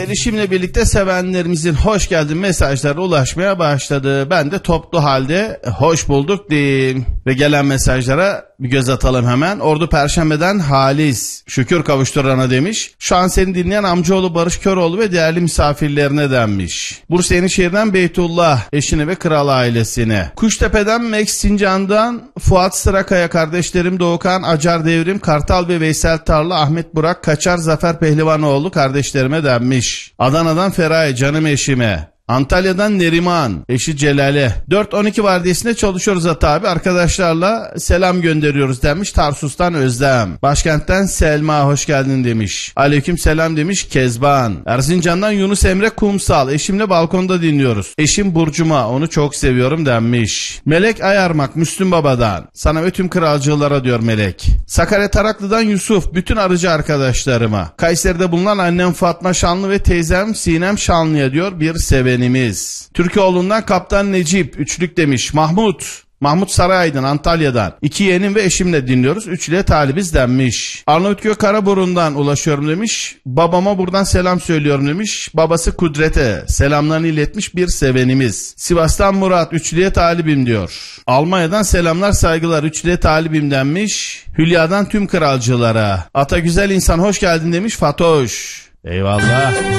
girişimle birlikte sevenlerimizin hoş geldin mesajları ulaşmaya başladı. Ben de toplu halde hoş bulduk diyeyim. Ve gelen mesajlara bir göz atalım hemen. Ordu Perşembe'den Halis, şükür kavuşturana demiş. Şu an seni dinleyen amcaoğlu Barış Köroğlu ve değerli misafirlerine denmiş. Bursa Yenişehir'den Beytullah, eşine ve kral ailesine. Kuştepe'den Max Sincan'dan Fuat Sırakaya, kardeşlerim Doğukan, Acar Devrim, Kartal ve Veysel Tarla, Ahmet Burak, Kaçar, Zafer Pehlivanoğlu kardeşlerime denmiş. Adana'dan Feraye, canım eşime. Antalya'dan Neriman, eşi Celal'e. 4-12 vardiyasında çalışıyoruz Ata abi. Arkadaşlarla selam gönderiyoruz demiş. Tarsus'tan Özlem. Başkent'ten Selma, hoş geldin demiş. Aleyküm selam demiş Kezban. Erzincan'dan Yunus Emre Kumsal. Eşimle balkonda dinliyoruz. Eşim Burcuma, onu çok seviyorum denmiş. Melek Ayarmak, Müslüm Baba'dan. Sana ve tüm kralcılara diyor Melek. Sakarya Taraklı'dan Yusuf, bütün arıcı arkadaşlarıma. Kayseri'de bulunan annem Fatma Şanlı ve teyzem Sinem Şanlı'ya diyor bir seven. Türkoğlu'ndan Kaptan Necip, üçlük demiş. Mahmut Sarayaydın Antalya'dan. 2 yeğenim ve eşimle dinliyoruz. Üçlüye talibiz denmiş. Arnavutköy Karaburun'dan ulaşıyorum demiş. Babama buradan selam söylüyorum demiş. Babası Kudret'e selamlarını iletmiş bir sevenimiz. Sivas'tan Murat, üçlüye talibim diyor. Almanya'dan selamlar saygılar, üçlüye talibim denmiş. Hülya'dan tüm kralcılara. Ata güzel insan hoş geldin demiş Fatoş. Eyvallah.